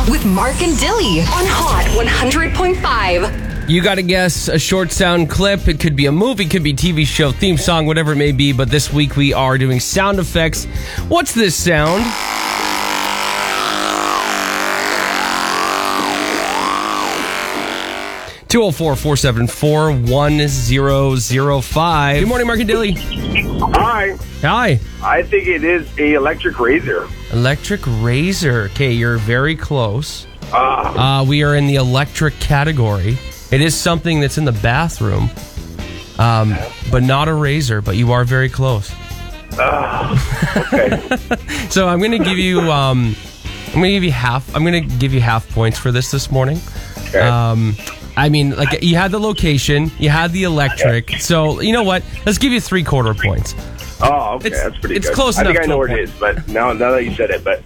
with Mark and Dilly on Hot 100.5. You got to guess a short sound clip. It could be a movie, could be a TV show, theme song, whatever it may be. But this week we are doing sound effects. What's this sound? (204-474-1005). Good morning, Mark and Dilly. Hi. Hi. I think it is a electric razor. Electric razor. Okay, you're very close. We are in the electric category. It is something that's in the bathroom, but not a razor. But you are very close. Okay. So I'm going to give you. I'm going to give you half points for this morning. Okay. I mean, like, you had the location, you had the electric. So you know what? Let's give you 3/4 points. Oh, okay. That's pretty good. It's close enough. I think I know to where it is, but now that you said it, but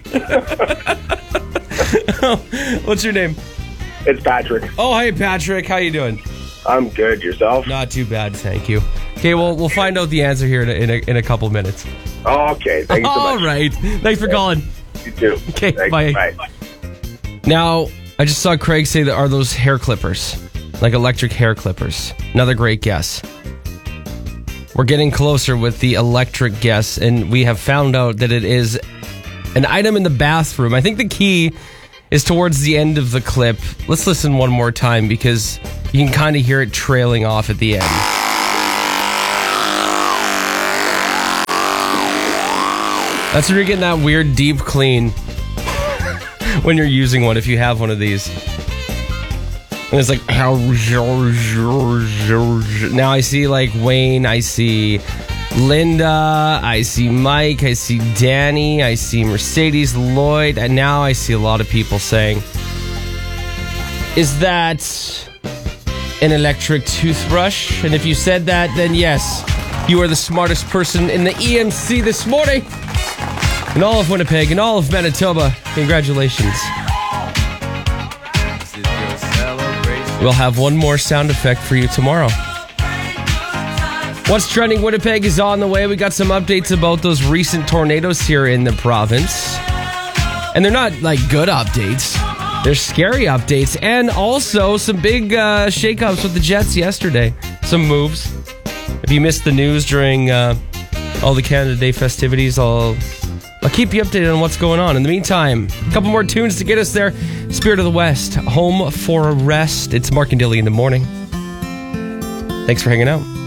What's your name? it's Patrick. Oh, hey Patrick, how you doing? I'm good. Yourself? Not too bad, thank you. Okay, well, we'll find out the answer here in a couple minutes. Oh, okay. Thank you so much. All right. Thanks for calling. You too. Okay, Thanks. bye. Bye. Now, I just saw Craig say that are those hair clippers, like electric hair clippers. Another great guess. We're getting closer with the electric guess, and we have found out that it is an item in the bathroom. I think the key is towards the end of the clip. Let's listen one more time because you can kind of hear it trailing off at the end. That's when you're getting that weird deep clean when you're using one, if you have one of these. And it's like, now I see like Wayne, I see Linda, I see Mike, I see Danny, I see Mercedes, Lloyd, and now I see a lot of people saying, is that an electric toothbrush? And if you said that, then yes, you are the smartest person in the EMC this morning. In all of Winnipeg, in all of Manitoba, congratulations. We'll have one more sound effect for you tomorrow. What's Trending Winnipeg is on the way. We got some updates about those recent tornadoes here in the province. And they're not like good updates. They're scary updates. And also some big shakeups with the Jets yesterday. Some moves. If you missed the news during all the Canada Day festivities, I'll keep you updated on what's going on. In the meantime, a couple more tunes to get us there. Spirit of the West, Home for a Rest. It's Mark and Dilly in the morning. Thanks for hanging out.